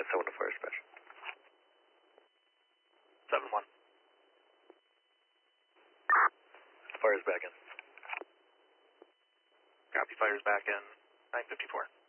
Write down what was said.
7 to fire dispatch. 7-1. Fire's back in. Copy, fire's back in 954.